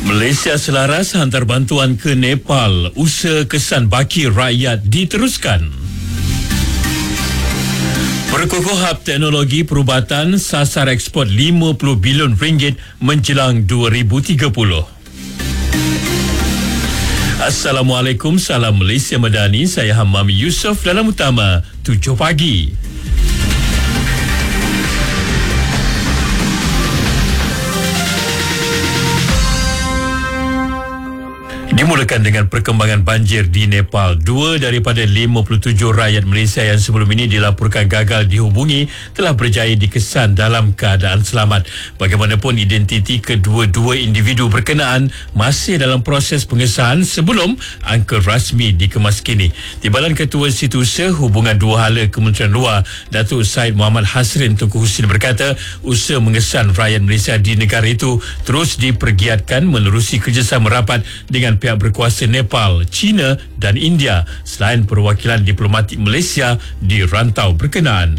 Malaysia selaras hantar bantuan ke Nepal. Usaha kesan baki rakyat diteruskan. Perkukuhab Teknologi Perubatan sasar ekspor 50 bilion ringgit menjelang 2030. Assalamualaikum, salam Malaysia Madani. Saya Hammami Yusof dalam utama 7 pagi. Dimulakan dengan perkembangan banjir di Nepal. 2 daripada 57 rakyat Malaysia yang sebelum ini dilaporkan gagal dihubungi telah berjaya dikesan dalam keadaan selamat. Bagaimanapun, identiti kedua-dua individu berkenaan masih dalam proses pengesahan sebelum angka rasmi dikemas kini. Timbalan Ketua Setiausaha Hubungan Dua Hala Kementerian Luar, Datuk Syed Muhammad Hasrin Tunku Husin berkata, usaha mengesan rakyat Malaysia di negara itu terus dipergiatkan menerusi kerjasama rapat dengan pihak berkuasa Nepal, China dan India selain perwakilan diplomatik Malaysia di rantau berkenaan.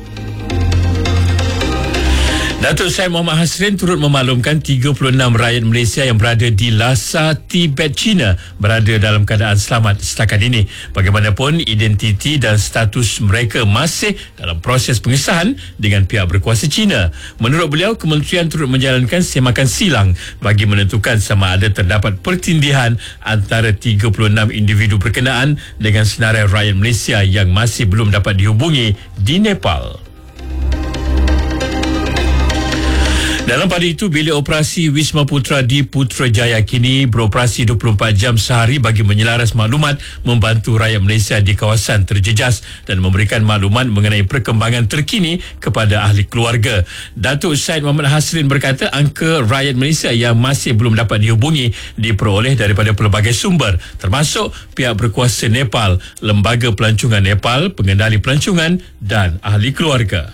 Datuk Syed Muhammad Hasrin turut memaklumkan 36 rakyat Malaysia yang berada di Lhasa, Tibet, China berada dalam keadaan selamat setakat ini. Bagaimanapun, identiti dan status mereka masih dalam proses pengesahan dengan pihak berkuasa China. Menurut beliau, kementerian turut menjalankan semakan silang bagi menentukan sama ada terdapat pertindihan antara 36 individu berkenaan dengan senarai rakyat Malaysia yang masih belum dapat dihubungi di Nepal. Dalam pada itu, bilik operasi Wisma Putra di Putrajaya kini beroperasi 24 jam sehari bagi menyelaras maklumat, membantu rakyat Malaysia di kawasan terjejas dan memberikan maklumat mengenai perkembangan terkini kepada ahli keluarga. Datuk Syed Muhammad Hasrin berkata angka rakyat Malaysia yang masih belum dapat dihubungi diperoleh daripada pelbagai sumber termasuk pihak berkuasa Nepal, Lembaga Pelancongan Nepal, pengendali pelancongan dan ahli keluarga.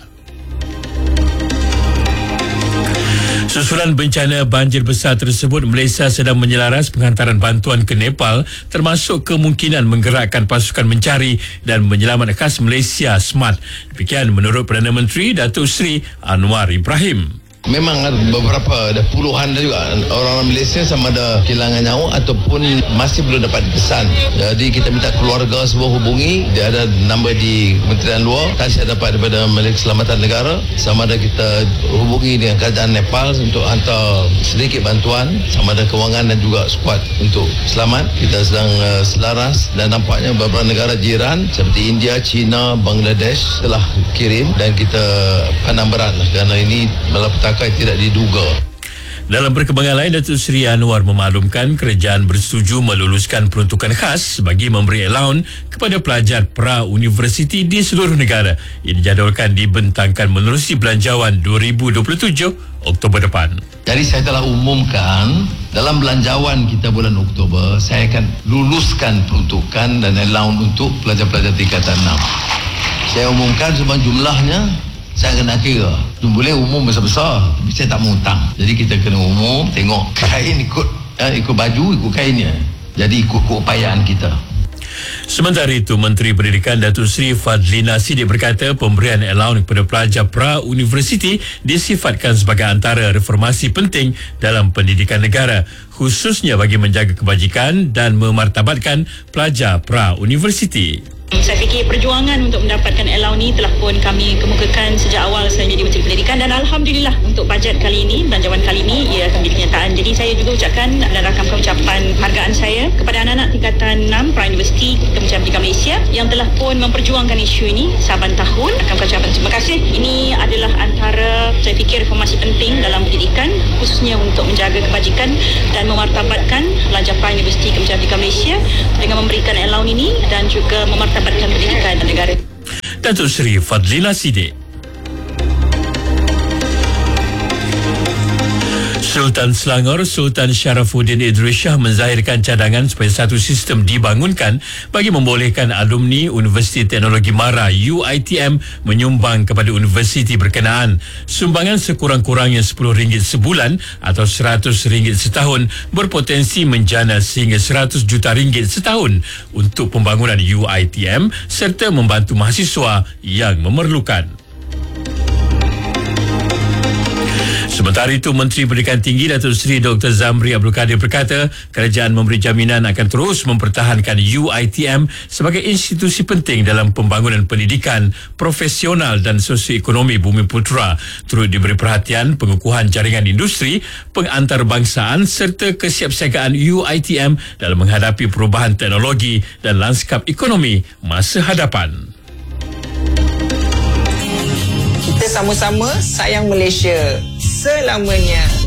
Susulan bencana banjir besar tersebut, Malaysia sedang menyelaras penghantaran bantuan ke Nepal termasuk kemungkinan menggerakkan pasukan mencari dan menyelamat khas Malaysia SMART. Demikian menurut Perdana Menteri Datuk Seri Anwar Ibrahim. Memang ada beberapa, ada puluhan juga orang-orang Malaysia sama ada kehilangan nyawa ataupun masih belum dapat kesan. Jadi kita minta keluarga semua hubungi. Dia ada nombor di Kementerian Luar. Tadi saya dapat daripada Menteri Keselamatan Negara. Sama ada kita hubungi dengan kerajaan Nepal untuk hantar sedikit bantuan. Sama ada kewangan dan juga skuad untuk selamat. Kita sedang selaras dan nampaknya beberapa negara jiran seperti India, China, Bangladesh telah kirim dan kita pandang berat kerana ini malapetaka tidak diduga. Dalam perkembangan lain, Datuk Seri Anwar memaklumkan kerajaan bersetuju meluluskan peruntukan khas bagi memberi allowance kepada pelajar pra-universiti di seluruh negara. Ia dijadualkan dibentangkan menerusi belanjawan 2027 Oktober depan. Jadi saya telah umumkan dalam belanjawan kita bulan Oktober, saya akan luluskan peruntukan dan allowance untuk pelajar-pelajar tingkatan 6. Saya umumkan sebab jumlahnya saya kena kira. Boleh umum besar-besar, tapi saya tak mau hutang. Jadi kita kena umum, tengok kain ikut baju, ikut kainnya. Jadi ikut keupayaan kita. Sementara itu, Menteri Pendidikan Datuk Seri Fadlina Siddiq berkata pemberian allowance kepada pelajar pra-universiti disifatkan sebagai antara reformasi penting dalam pendidikan negara, khususnya bagi menjaga kebajikan dan memartabatkan pelajar pra-universiti. Saya fikir perjuangan untuk mendapatkan allowance ni telah pun kami kemukakan sejak awal saya menjadi Menteri Pendidikan, dan Alhamdulillah untuk bajet kali ini, belanjawan kali ini, ia akan menjadi kenyataan. Jadi saya juga ucapkan dan rakamkan ucapan penghargaan saya kepada anak-anak tingkatan 6 pra-universiti Kementerian Pendidikan Malaysia yang telah pun memperjuangkan isu ini saban tahun. Rakamkan ucapan terima kasih. Ini adalah antara saya fikir reformasi penting dalam pendidikan, khususnya untuk menjaga kebajikan dan memartabatkan pelajar pra-universiti Kementerian Pendidikan Malaysia dengan memberikan allowance ini dan juga memartabatkan pendidikan negara. Datuk Seri Fadlina Siddiq. Sultan Selangor Sultan Sharafuddin Idris Shah menzahirkan cadangan supaya satu sistem dibangunkan bagi membolehkan alumni Universiti Teknologi Mara UiTM menyumbang kepada universiti berkenaan. Sumbangan sekurang-kurangnya RM10 sebulan atau RM100 setahun berpotensi menjana sehingga RM100 juta setahun untuk pembangunan UiTM serta membantu mahasiswa yang memerlukan. Sementara itu, Menteri Pendidikan Tinggi Datuk Seri Dr. Zamri Abdul Kadir berkata kerajaan memberi jaminan akan terus mempertahankan UiTM sebagai institusi penting dalam pembangunan pendidikan, profesional dan sosioekonomi Bumi Putera. Turut diberi perhatian pengukuhan jaringan industri, pengantarbangsaan serta kesiapsiagaan UiTM dalam menghadapi perubahan teknologi dan lanskap ekonomi masa hadapan. Kita sama-sama sayang Malaysia selamanya.